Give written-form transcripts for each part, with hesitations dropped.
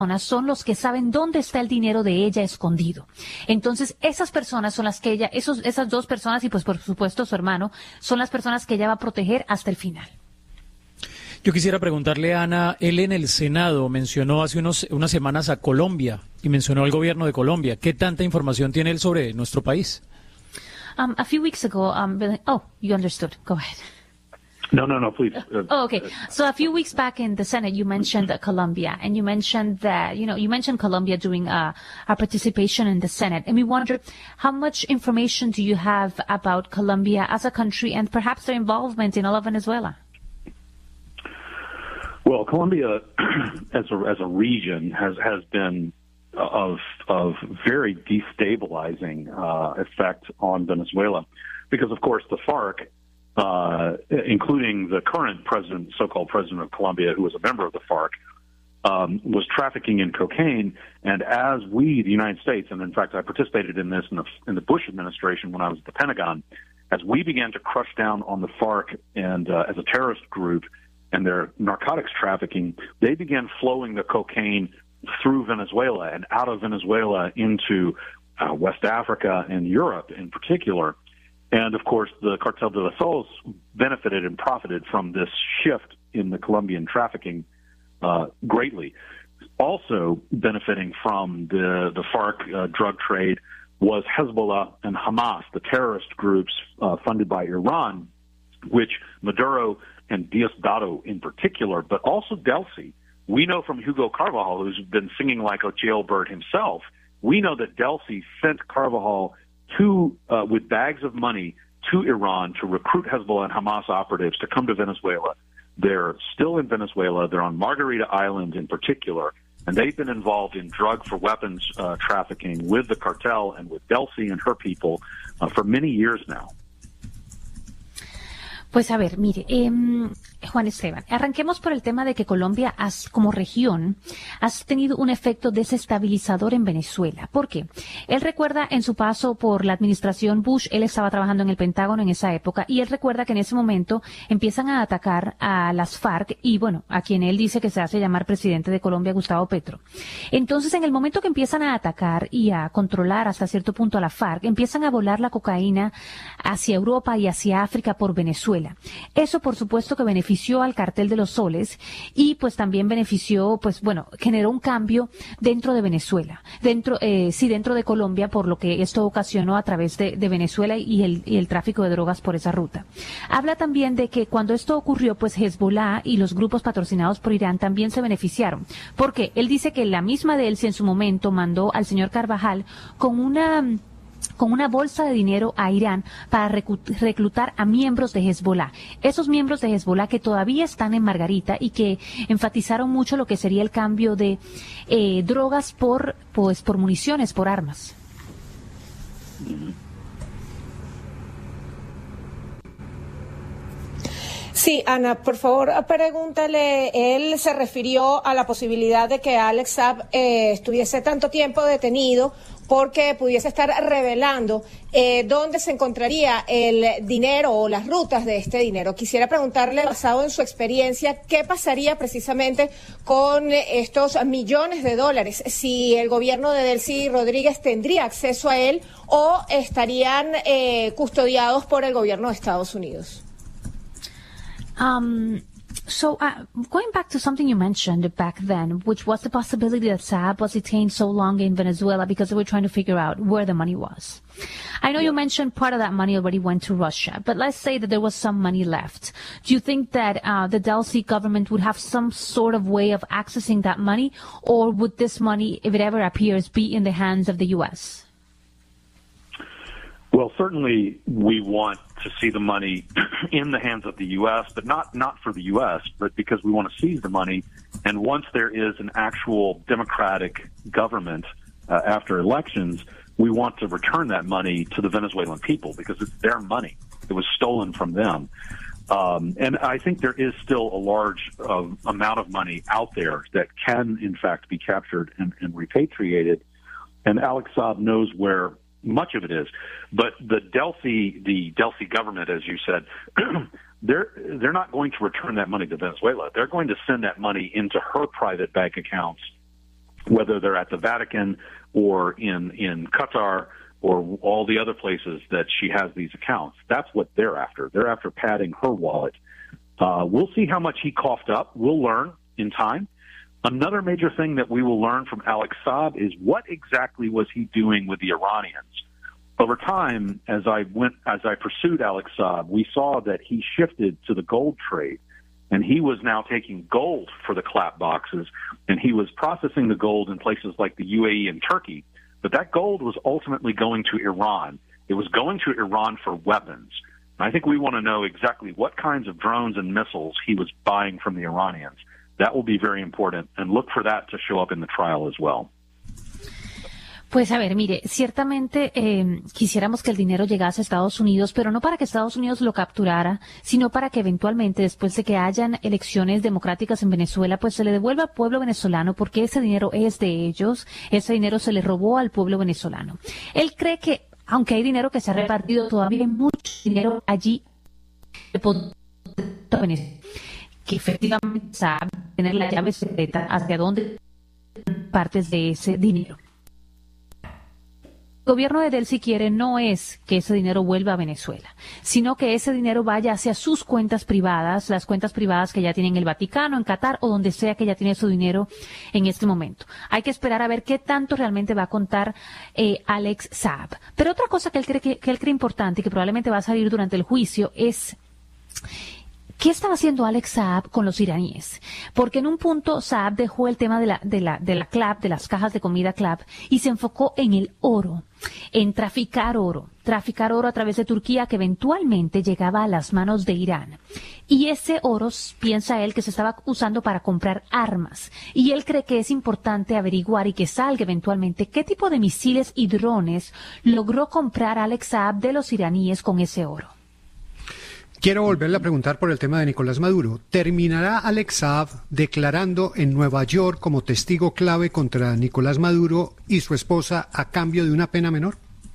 son los que saben dónde está el dinero de ella escondido. Entonces, esas personas son las que esas dos personas y pues por supuesto su hermano, son las personas que ella va a proteger hasta el final. Yo quisiera preguntarle a Ana, él en el Senado mencionó hace unas semanas a Colombia y mencionó al gobierno de Colombia. ¿Qué tanta información tiene él sobre nuestro país? A few weeks ago, you understood. Go ahead. No, please. Okay. So a few weeks back in the Senate, you mentioned Colombia, and you mentioned that, you mentioned Colombia during our participation in the Senate. And we wondered, how much information do you have about Colombia as a country and perhaps their involvement in all of Venezuela? Well, Colombia, as a region, has been of very destabilizing effect on Venezuela, because of course the FARC, including the current president, so-called president of Colombia, who was a member of the FARC, was trafficking in cocaine. And as we, the United States, and in fact I participated in this in the Bush administration when I was at the Pentagon, as we began to crush down on the FARC and as a terrorist group and their narcotics trafficking, they began flowing the cocaine through Venezuela and out of Venezuela into West Africa and Europe in particular. And, of course, the Cartel de los Soles benefited and profited from this shift in the Colombian trafficking greatly. Also benefiting from the FARC drug trade was Hezbollah and Hamas, the terrorist groups funded by Iran, which Maduro and Diosdado in particular, but also Delcy. We know from Hugo Carvajal, who's been singing like a jailbird himself, we know that Delcy sent Carvajal with bags of money to Iran to recruit Hezbollah and Hamas operatives to come to Venezuela. They're still in Venezuela. They're on Margarita Island in particular, and they've been involved in drug for weapons trafficking with the cartel and with Delcy and her people for many years now. Pues a ver, mire, Juan Esteban, arranquemos por el tema de que Colombia, como región, has tenido un efecto desestabilizador en Venezuela. ¿Por qué? Él recuerda en su paso por la administración Bush, él estaba trabajando en el Pentágono en esa época, y él recuerda que en ese momento empiezan a atacar a las FARC y, bueno, a quien él dice que se hace llamar presidente de Colombia, Gustavo Petro. Entonces, en el momento que empiezan a atacar y a controlar hasta cierto punto a la FARC, empiezan a volar la cocaína hacia Europa y hacia África por Venezuela. Eso, por supuesto, que benefició al cartel de los soles y pues también benefició, pues bueno, generó un cambio dentro de Venezuela, dentro de Colombia, por lo que esto ocasionó a través de Venezuela y el tráfico de drogas por esa ruta. Habla también de que cuando esto ocurrió, pues Hezbollah y los grupos patrocinados por Irán también se beneficiaron, porque él dice que la misma Delcy en su momento mandó al señor Carvajal con una bolsa de dinero a Irán para reclutar a miembros de Hezbollah. Esos miembros de Hezbollah que todavía están en Margarita y que enfatizaron mucho lo que sería el cambio de drogas por municiones, por armas. Sí, Ana, por favor, pregúntale, él se refirió a la posibilidad de que Alex Saab estuviese tanto tiempo detenido porque pudiese estar revelando dónde se encontraría el dinero o las rutas de este dinero. Quisiera preguntarle, basado en su experiencia, ¿qué pasaría precisamente con estos millones de dólares? Si el gobierno de Delcy Rodríguez tendría acceso a él o estarían custodiados por el gobierno de Estados Unidos. So going back to something you mentioned back then, which was the possibility that Saab was detained so long in Venezuela because they were trying to figure out where the money was. I know you mentioned part of that money already went to Russia, but let's say that there was some money left. Do you think that the Delcy government would have some sort of way of accessing that money, or would this money, if it ever appears, be in the hands of the U.S.? Well, certainly we want to see the money in the hands of the U.S., but not for the U.S., but because we want to seize the money. And once there is an actual democratic government after elections, we want to return that money to the Venezuelan people because it's their money. It was stolen from them. And I think there is still a large amount of money out there that can, in fact, be captured and repatriated. And Alex Saab knows where much of it is. But the Delcy government, as you said, they're not going to return that money to Venezuela. They're going to send that money into her private bank accounts whether they're at the Vatican or in Qatar or all the other places that she has these accounts. That's what they're after. They're after padding her wallet. We'll see how much he coughed up. We'll learn in time. Another major thing that we will learn from Alex Saab is what exactly was he doing with the Iranians. Over time, as I pursued Alex Saab, we saw that he shifted to the gold trade, and he was now taking gold for the clap boxes, and he was processing the gold in places like the UAE and Turkey. But that gold was ultimately going to Iran. It was going to Iran for weapons. And I think we want to know exactly what kinds of drones and missiles he was buying from the Iranians. That will be very important, and look for that to show up in the trial as well. Pues a ver, mire, ciertamente quisiéramos que el dinero llegase a Estados Unidos, pero no para que Estados Unidos lo capturara, sino para que eventualmente, después de que hayan elecciones democráticas en Venezuela, pues se le devuelva al pueblo venezolano, porque ese dinero es de ellos, ese dinero se le robó al pueblo venezolano. Él cree que, aunque hay dinero que se ha repartido, todavía hay mucho dinero allí que efectivamente sabe tener la llave secreta hacia dónde partes de ese dinero. El gobierno de Delcy quiere no es que ese dinero vuelva a Venezuela, sino que ese dinero vaya hacia sus cuentas privadas, las cuentas privadas que ya tienen el Vaticano, en Qatar o donde sea que ya tiene su dinero en este momento. Hay que esperar a ver qué tanto realmente va a contar Alex Saab. Pero otra cosa que él cree importante y que probablemente va a salir durante el juicio es ¿qué estaba haciendo Alex Saab con los iraníes? Porque en un punto Saab dejó el tema de la CLAP, de las cajas de comida CLAP, y se enfocó en el oro, en traficar oro a través de Turquía que eventualmente llegaba a las manos de Irán. Y ese oro, piensa él, que se estaba usando para comprar armas. Y él cree que es importante averiguar y que salga eventualmente qué tipo de misiles y drones logró comprar Alex Saab de los iraníes con ese oro. Quiero volverle a preguntar por el tema de Nicolás Maduro. ¿Terminará Alex Saab declarando en Nueva York como testigo clave contra Nicolás Maduro y su esposa a cambio de una pena menor?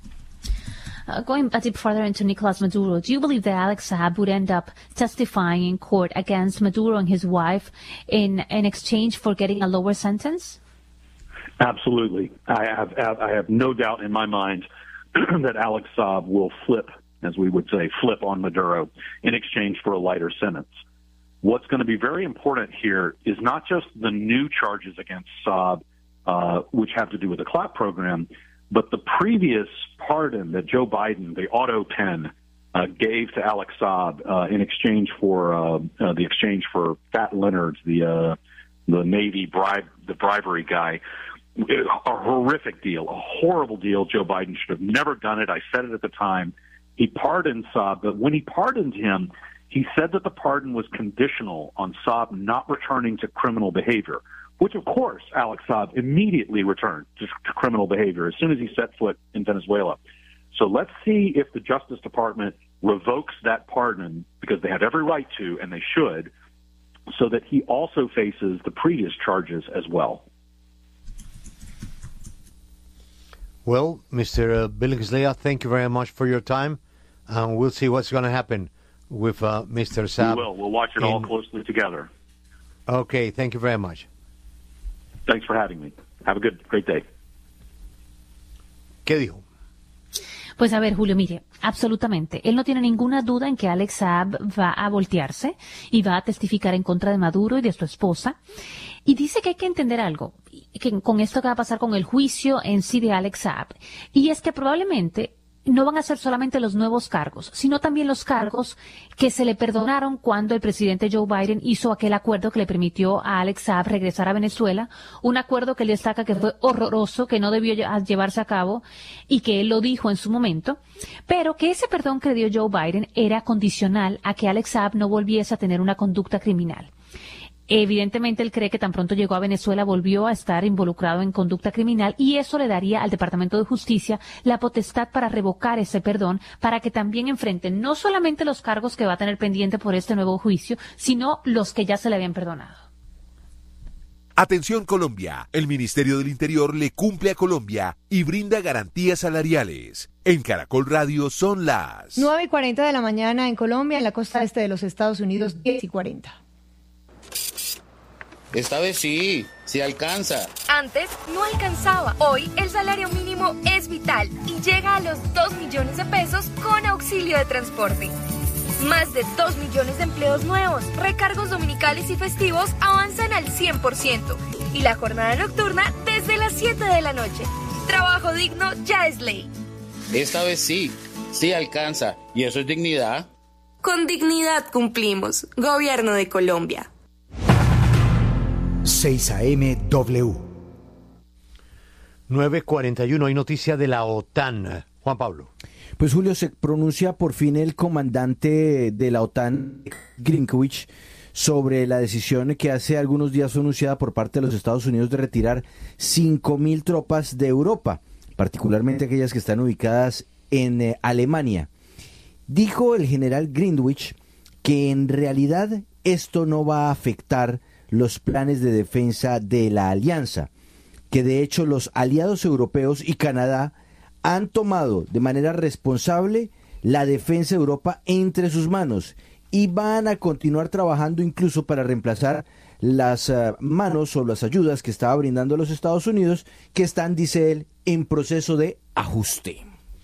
Going a bit further into Nicolás Maduro, do you believe that Alex Saab would end up testifying in court against Maduro and his wife in exchange for getting a lower sentence? Absolutely. I have no doubt in my mind that Alex Saab will flip, as we would say, flip on Maduro in exchange for a lighter sentence. What's going to be very important here is not just the new charges against Saab, which have to do with the CLAP program, but the previous pardon that Joe Biden, the auto pen, gave to Alex Saab in exchange for the exchange for Fat Leonard, the Navy bribery guy. A horrific deal, a horrible deal. Joe Biden should have never done it. I said it at the time. He pardoned Saab, but when he pardoned him, he said that the pardon was conditional on Saab not returning to criminal behavior, which, of course, Alex Saab immediately returned to criminal behavior as soon as he set foot in Venezuela. So let's see if the Justice Department revokes that pardon, because they have every right to, and they should, so that he also faces the previous charges as well. Well, Mr. Billingslea, thank you very much for your time, and we'll see what's going to happen with Mr. Saab. We will. We'll watch it all closely together. Okay, thank you very much. Thanks for having me. Have a great day. ¿Qué dijo? Pues a ver, Julio, mire, absolutamente. Él no tiene ninguna duda en que Alex Saab va a voltearse y va a testificar en contra de Maduro y de su esposa. Y dice que hay que entender algo, que con esto que va a pasar con el juicio en sí de Alex Saab. Y es que probablemente no van a ser solamente los nuevos cargos, sino también los cargos que se le perdonaron cuando el presidente Joe Biden hizo aquel acuerdo que le permitió a Alex Saab regresar a Venezuela, un acuerdo que él destaca que fue horroroso, que no debió llevarse a cabo y que él lo dijo en su momento, pero que ese perdón que le dio Joe Biden era condicional a que Alex Saab no volviese a tener una conducta criminal. Evidentemente, él cree que tan pronto llegó a Venezuela volvió a estar involucrado en conducta criminal y eso le daría al Departamento de Justicia la potestad para revocar ese perdón para que también enfrenten no solamente los cargos que va a tener pendiente por este nuevo juicio, sino los que ya se le habían perdonado. Atención Colombia, el Ministerio del Interior le cumple a Colombia y brinda garantías salariales. En Caracol Radio son las 9:40 de la mañana en Colombia, en la costa este de los Estados Unidos, 10:40. Esta vez sí alcanza. Antes no alcanzaba. Hoy el salario mínimo es vital y llega a los 2 millones de pesos con auxilio de transporte. Más de 2 millones de empleos nuevos, recargos dominicales y festivos avanzan al 100% y la jornada nocturna desde las 7 de la noche. Trabajo digno ya es ley. Esta vez sí alcanza. ¿Y eso es dignidad? Con dignidad cumplimos. Gobierno de Colombia. 6 AM W. 9:41, hay noticia de la OTAN. Juan Pablo. Pues Julio, se pronuncia por fin el comandante de la OTAN, Greenwich, sobre la decisión que hace algunos días fue anunciada por parte de los Estados Unidos de retirar 5.000 tropas de Europa, particularmente aquellas que están ubicadas en Alemania. Dijo el general Greenwich que en realidad esto no va a afectar los planes de defensa de la alianza, que de hecho los aliados europeos y Canadá han tomado de manera responsable la defensa de Europa entre sus manos y van a continuar trabajando incluso para reemplazar las manos o las ayudas que estaba brindando los Estados Unidos, que están, dice él, en proceso de ajuste.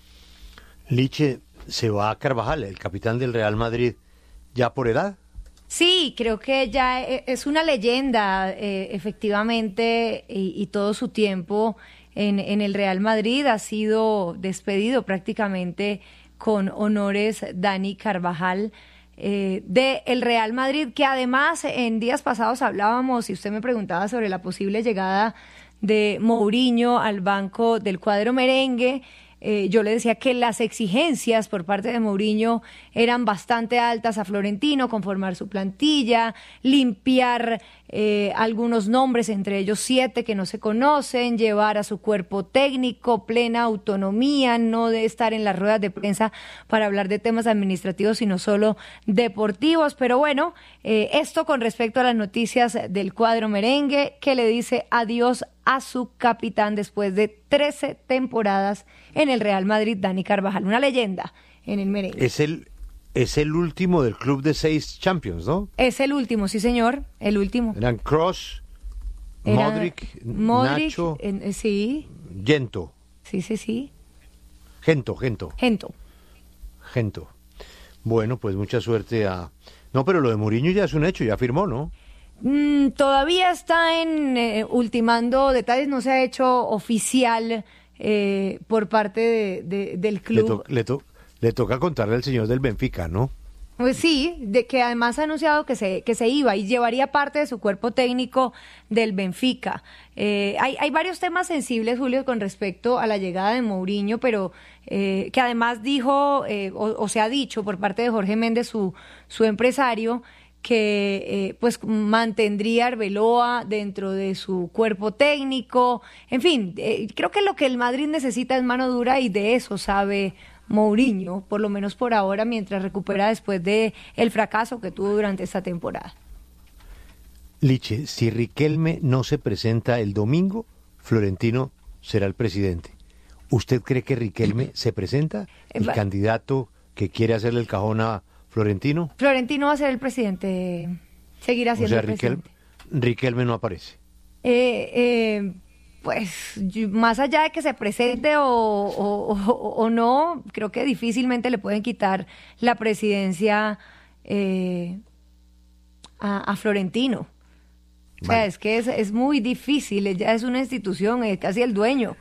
Liche, se va a Carvajal, el capitán del Real Madrid, ya por edad. Sí, creo que ya es una leyenda, efectivamente, y todo su tiempo en el Real Madrid ha sido despedido prácticamente con honores Dani Carvajal del Real Madrid, que además en días pasados hablábamos y usted me preguntaba sobre la posible llegada de Mourinho al banco del cuadro merengue. Yo le decía que las exigencias por parte de Mourinho eran bastante altas a Florentino, conformar su plantilla, limpiar algunos nombres, entre ellos 7 que no se conocen, llevar a su cuerpo técnico plena autonomía, no de estar en las ruedas de prensa para hablar de temas administrativos, sino solo deportivos. Pero bueno, esto con respecto a las noticias del cuadro merengue, que le dice adiós a su capitán después de 13 temporadas en el Real Madrid, Dani Carvajal, una leyenda en el merengue. Es el último del club de 6 Champions, ¿no? Es el último, sí señor, el último. Eran Kroos, Modric, Nacho, sí. Gento. Sí. Gento. Bueno, pues mucha suerte a... No, pero lo de Mourinho ya es un hecho, ya firmó, ¿no? Todavía está ultimando detalles, no se ha hecho oficial por parte del club. Le toca contarle al señor del Benfica, ¿no? Pues sí, de que además ha anunciado que se iba y llevaría parte de su cuerpo técnico del Benfica. Hay varios temas sensibles, Julio, con respecto a la llegada de Mourinho, pero que además dijo, o se ha dicho por parte de Jorge Méndez, su empresario, que pues mantendría a Arbeloa dentro de su cuerpo técnico. En fin, creo que lo que el Madrid necesita es mano dura y de eso sabe Mourinho, por lo menos por ahora, mientras recupera después de el fracaso que tuvo durante esta temporada. Liche, si Riquelme no se presenta el domingo, Florentino será el presidente. ¿Usted cree que Riquelme se presenta? ¿El candidato que quiere hacerle el cajón a Florentino? Florentino va a ser el presidente, seguirá siendo el presidente. Riquelme no aparece. Pues más allá de que se presente o no, creo que difícilmente le pueden quitar la presidencia a Florentino. O sea, es que es muy difícil, ya es una institución, es casi el dueño.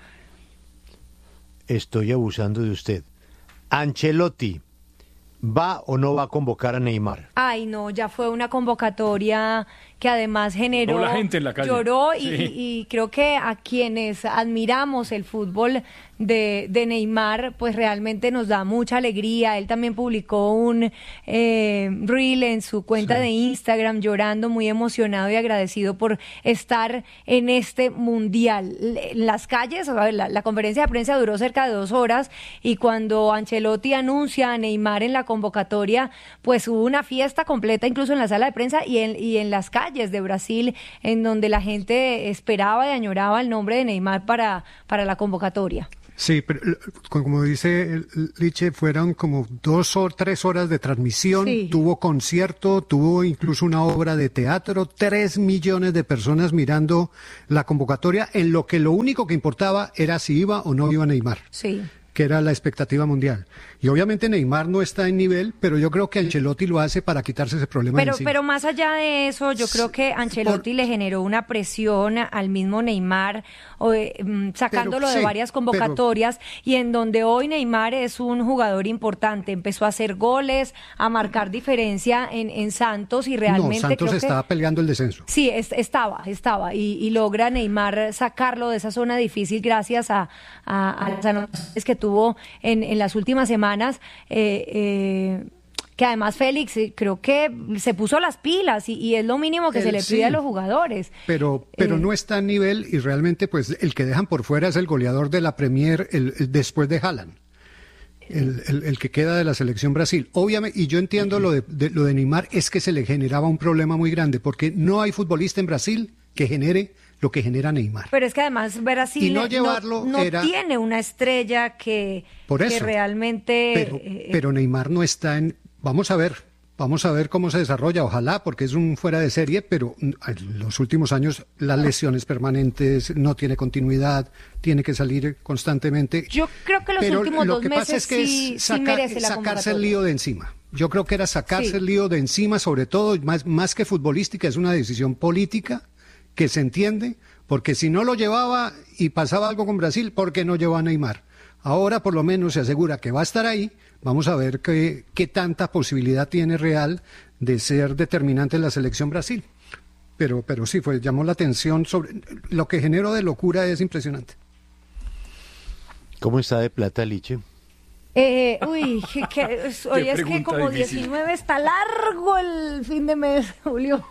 Estoy abusando de usted. Ancelotti, ¿va o no va a convocar a Neymar? Ay, no, ya fue una convocatoria que además generó, la gente en la calle. Lloró Sí. y creo que a quienes admiramos el fútbol de Neymar, pues realmente nos da mucha alegría. Él también publicó un reel en su cuenta de Instagram llorando, muy emocionado y agradecido por estar en este mundial. Las calles, la conferencia de prensa duró cerca de 2 horas y cuando Ancelotti anuncia a Neymar en la convocatoria, pues hubo una fiesta completa incluso en la sala de prensa y en las calles de Brasil, en donde la gente esperaba y añoraba el nombre de Neymar para la convocatoria. Sí, pero como dice Liche, fueron como 2 o 3 horas de transmisión, Sí. Tuvo concierto, tuvo incluso una obra de teatro, 3 millones de personas mirando la convocatoria, en lo que lo único que importaba era si iba o no iba Neymar. Sí. Que era la expectativa mundial. Y obviamente Neymar no está en nivel, pero yo creo que Ancelotti lo hace para quitarse ese problema de encima. Pero más allá de eso, yo creo que Ancelotti le generó una presión al mismo Neymar, sacándolo de sí, varias convocatorias, y en donde hoy Neymar es un jugador importante. Empezó a hacer goles, a marcar diferencia en Santos, y realmente No, Santos creo que estaba peleando el descenso. sí, estaba, y logra Neymar sacarlo de esa zona difícil gracias a las anotaciones que tuvo en las últimas semanas, que además Félix creo que se puso las pilas y es lo mínimo que se le pide a los jugadores. Pero no está a nivel, y realmente pues el que dejan por fuera es el goleador de la Premier después de Haaland. El que queda de la selección Brasil. Obviamente, y yo entiendo lo de Neymar, es que se le generaba un problema muy grande, porque no hay futbolista en Brasil que genere lo que genera Neymar. Pero es que además Brasil Y no llevarlo no era- tiene una estrella que realmente... Pero Neymar no está en... Vamos a ver cómo se desarrolla, ojalá, porque es un fuera de serie, pero en los últimos años las lesiones permanentes, no tiene continuidad, tiene que salir constantemente. Yo creo que los Pero últimos lo 2 que pasa meses es que sí es merece la sacarse convocatoria. el lío de encima. Yo creo que era sacarse Sí. el lío de encima, sobre todo, más que futbolística, es una decisión política que se entiende, porque si no lo llevaba y pasaba algo con Brasil, ¿por qué no llevó a Neymar? Ahora por lo menos se asegura que va a estar ahí. Vamos a ver qué tanta posibilidad tiene real de ser determinante en la selección Brasil. Pero sí, llamó la atención sobre lo que generó de locura, es impresionante. ¿Cómo está de plata, Liche? Oye, es que pregunta como difícil. 19 está largo el fin de mes, Julio.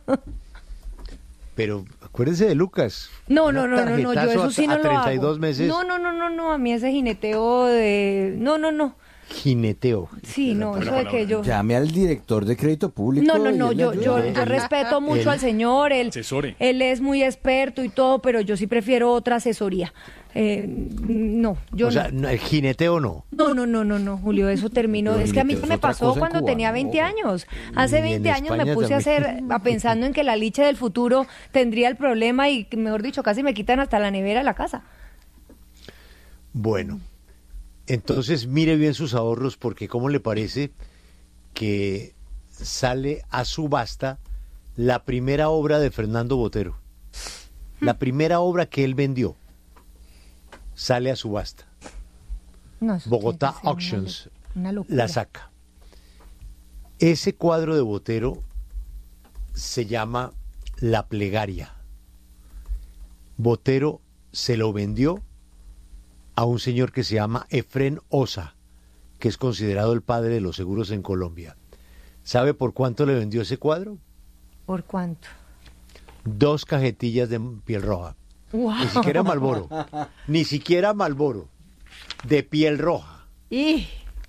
Pero acuérdense de Lucas. No, Un yo tarjetazo eso sí no a lo 32 hago. meses. No, a mí ese jineteo de... No. Jineteo. Sí, no, eso de que yo... Llame al director de crédito público. No, y él le yo ayuda. respeto mucho al señor, él es muy experto y todo, pero yo sí prefiero otra asesoría. No, yo O sea, no. el jineteo no. No, Julio, eso terminó. Pero Es que a mí jineteo me es otra pasó cosa en cuando Cuba, tenía ¿no? 20 años. Hace Y en 20 años me España puse también. pensando en que la Liche del futuro tendría el problema y, mejor dicho, casi me quitan hasta la nevera de la casa. Bueno, entonces mire bien sus ahorros, porque ¿cómo le parece que sale a subasta la primera obra de Fernando Botero? La primera obra que él vendió sale a subasta. No, eso Bogotá tiene que ser Auctions una locura. la saca. Ese cuadro de Botero se llama La Plegaria. Botero se lo vendió a un señor que se llama Efrén Osa, que es considerado el padre de los seguros en Colombia. ¿Sabe por cuánto le vendió ese cuadro? ¿Por cuánto? 2 cajetillas de piel roja. Wow. Ni siquiera Marlboro. Ni siquiera Marlboro. De piel roja. Y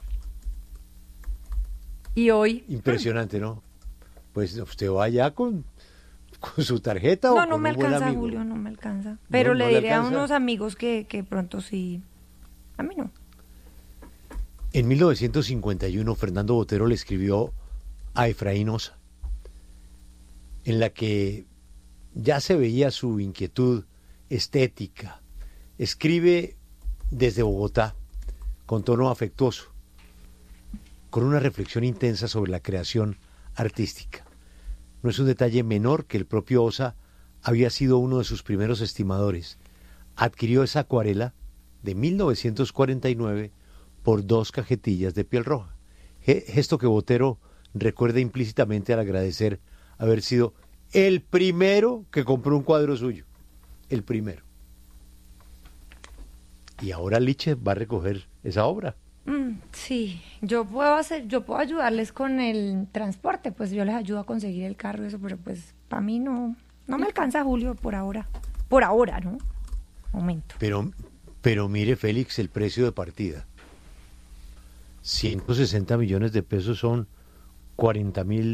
hoy... Impresionante, ¿no? Pues usted vaya con su tarjeta o No con me un buen alcanza, amigo. Julio, no me alcanza. Pero No le le diré a alcanza. unos amigos que pronto sí. A mí no. En 1951, Fernando Botero le escribió a Efraín Osa, en la que ya se veía su inquietud estética. Escribe desde Bogotá, con tono afectuoso, con una reflexión intensa sobre la creación artística. No es un detalle menor que el propio Osa había sido uno de sus primeros estimadores. Adquirió esa acuarela de 1949 por 2 cajetillas de piel roja. Gesto que Botero recuerda implícitamente al agradecer haber sido el primero que compró un cuadro suyo. El primero. Y ahora Liche va a recoger esa obra. Sí, yo puedo ayudarles con el transporte, pues yo les ayudo a conseguir el carro y eso, pero pues para mí no me alcanza, Julio, por ahora, ¿no? Momento. Pero mire, Félix, el precio de partida. 160 millones de pesos son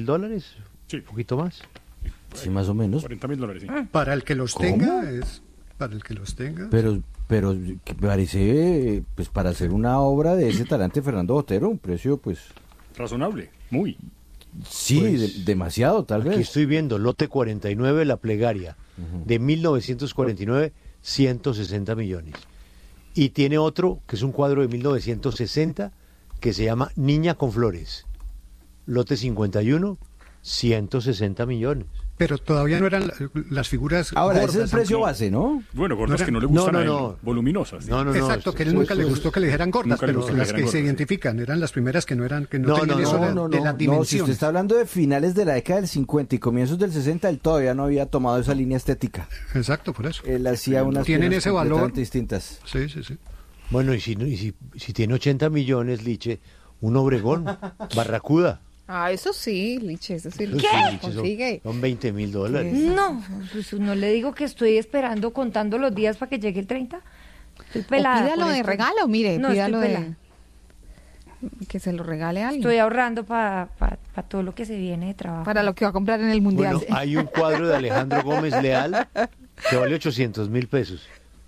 $40.000, Sí. un poquito más. Sí, más o menos. $40.000, sí. Para el que los ¿Cómo? tenga es... para el que los tenga. Pero parece, pues para hacer una obra de ese talante Fernando Botero, un precio pues... razonable, muy. Sí, pues, demasiado tal vez. Aquí estoy viendo, lote 49, La Plegaria, de 1949, 160 millones. Y tiene otro, que es un cuadro de 1960, que se llama Niña con Flores, lote 51, 160 millones. Pero todavía no eran las figuras ahora, gordas. Ese es el precio base, ¿no? Bueno, gordas no que no le gustan a él, no. voluminosas. ¿sí? Exacto, que a él nunca le gustó que le dijeran gordas, pero las que se identifican eran las primeras que no tenían eso de la dimensión. Si usted está hablando de finales de la década del 50 y comienzos del 60, él todavía no había tomado esa línea estética. Exacto, por eso. Él hacía unas tienen ese valor distintas. Sí. Bueno, y si tiene 80 millones, Liche, un Obregón, Barracuda. Ah, eso sí, Liche, eso sí. ¿Qué? Consigue. Son $20,000. No, pues no le digo que estoy esperando, contando los días para que llegue el 30. Estoy pelada. O pídalo de regalo, mire, no, pídalo estoy de... Que se lo regale a alguien. Estoy ahorrando para todo lo que se viene de trabajo. Para lo que va a comprar en el Mundial. Bueno, hay un cuadro de Alejandro Gómez Leal que vale 800,000 pesos.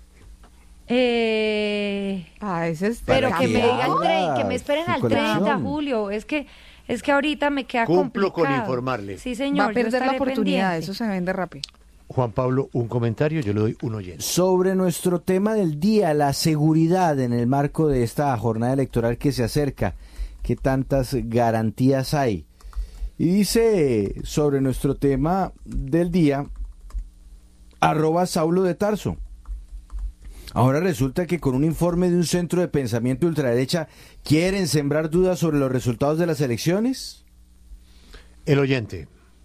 Ese es... Pero que me digan que me esperen al 30, Julio. Es que ahorita me queda Cumplo complicado. con informarle. Sí, señor. Va a perder la oportunidad, pendiente. eso se vende rápido. Juan Pablo, un comentario, yo le doy un oyente. Sobre nuestro tema del día, la seguridad en el marco de esta jornada electoral que se acerca, ¿qué tantas garantías hay? Y dice sobre nuestro tema del día, @Saulo de Tarso. Ahora resulta que con un informe de un centro de pensamiento ultraderecha quieren sembrar dudas sobre los resultados de las elecciones. El oyente.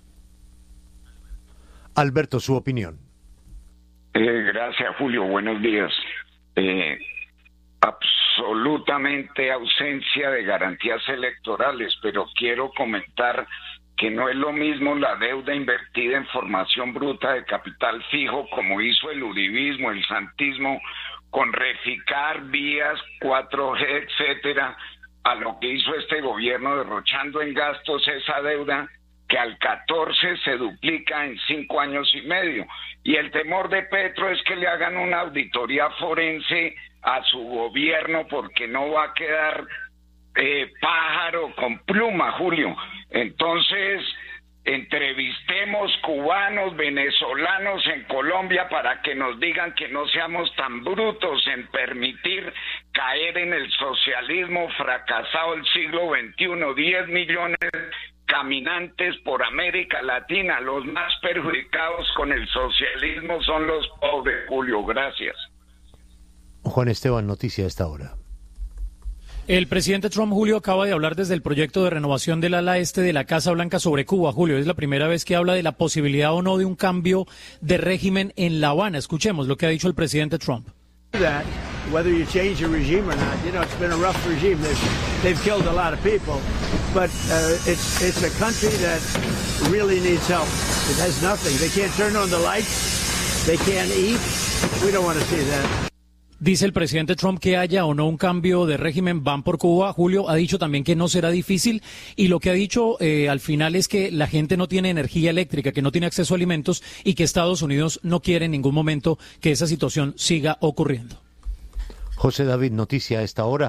Alberto, su opinión. Gracias, Julio. Buenos días. Absolutamente ausencia de garantías electorales, pero quiero comentar que no es lo mismo la deuda invertida en formación bruta de capital fijo, como hizo el uribismo, el santismo, con Reficar, vías, 4G, etcétera, a lo que hizo este gobierno derrochando en gastos esa deuda que al 14 se duplica en 5 años y medio. Y el temor de Petro es que le hagan una auditoría forense a su gobierno porque no va a quedar pájaro con pluma, Julio. Entonces, entrevistemos cubanos, venezolanos en Colombia para que nos digan que no seamos tan brutos en permitir caer en el socialismo fracasado del siglo XXI. 10 millones caminantes por América Latina. Los más perjudicados con el socialismo son los pobres, Julio. Gracias. Juan Esteban, noticia a esta hora. El presidente Trump, Julio, acaba de hablar desde el proyecto de renovación del ala este de la Casa Blanca sobre Cuba. Julio, es la primera vez que habla de la posibilidad o no de un cambio de régimen en La Habana. Escuchemos lo que ha dicho el presidente Trump. Whether you change the regime or not, you know, it's been a rough regime. They've killed a lot of people, but it's a country that really needs help. It has nothing. They can't turn on the lights. They can't eat. We don't want to see that. Dice el presidente Trump que haya o no un cambio de régimen, van por Cuba. Julio ha dicho también que no será difícil y lo que ha dicho al final es que la gente no tiene energía eléctrica, que no tiene acceso a alimentos y que Estados Unidos no quiere en ningún momento que esa situación siga ocurriendo. José David, noticia a esta hora,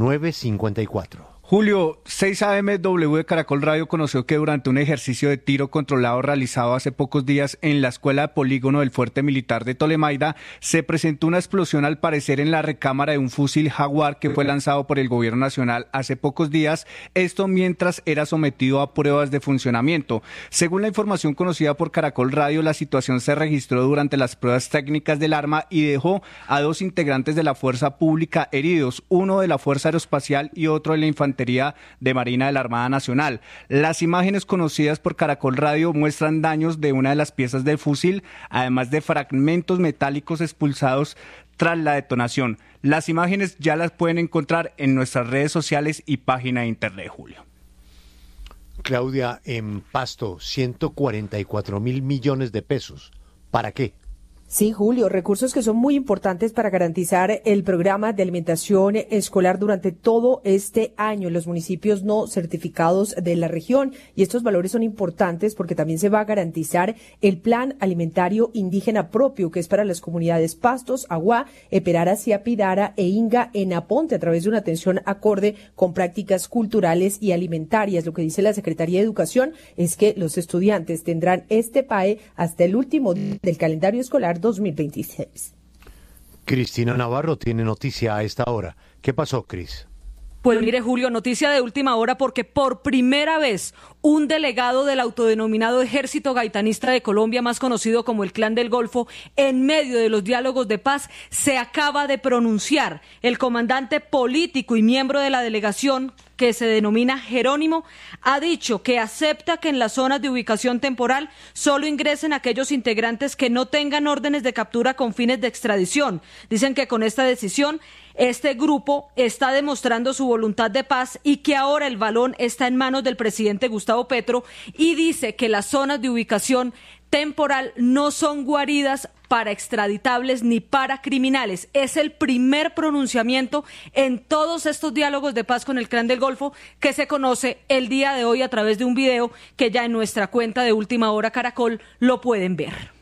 9:54. Julio, 6 AM W de Caracol Radio conoció que durante un ejercicio de tiro controlado realizado hace pocos días en la escuela de polígono del fuerte militar de Tolemaida, se presentó una explosión al parecer en la recámara de un fusil Jaguar que fue lanzado por el gobierno nacional hace pocos días, esto mientras era sometido a pruebas de funcionamiento. Según la información conocida por Caracol Radio, la situación se registró durante las pruebas técnicas del arma y dejó a 2 integrantes de la fuerza pública heridos, uno de la Fuerza Aeroespacial y otro de la Infantería de Marina de la Armada Nacional. Las imágenes conocidas por Caracol Radio muestran daños de una de las piezas del fusil, además de fragmentos metálicos expulsados tras la detonación. Las imágenes ya las pueden encontrar en nuestras redes sociales y página de internet, Julio. Claudia, en Pasto, 144.000 millones de pesos. ¿Para qué? Sí, Julio, recursos que son muy importantes para garantizar el programa de alimentación escolar durante todo este año en los municipios no certificados de la región. Y estos valores son importantes porque también se va a garantizar el plan alimentario indígena propio, que es para las comunidades Pastos, Aguá, Eperara, Siapidara e Inga en Aponte, a través de una atención acorde con prácticas culturales y alimentarias. Lo que dice la Secretaría de Educación es que los estudiantes tendrán este PAE hasta el último día del calendario escolar 2026. Cristina Navarro tiene noticia a esta hora. ¿Qué pasó, Cris? Pues mire, Julio, noticia de última hora porque por primera vez un delegado del autodenominado Ejército Gaitanista de Colombia, más conocido como el Clan del Golfo, en medio de los diálogos de paz, se acaba de pronunciar. El comandante político y miembro de la delegación, que se denomina Jerónimo, ha dicho que acepta que en las zonas de ubicación temporal solo ingresen aquellos integrantes que no tengan órdenes de captura con fines de extradición. Dicen que con esta decisión este grupo está demostrando su voluntad de paz y que ahora el balón está en manos del presidente Gustavo Petro, y dice que las zonas de ubicación temporal no son guaridas para extraditables ni para criminales. Es el primer pronunciamiento en todos estos diálogos de paz con el Clan del Golfo que se conoce el día de hoy a través de un video que ya en nuestra cuenta de Última Hora Caracol lo pueden ver.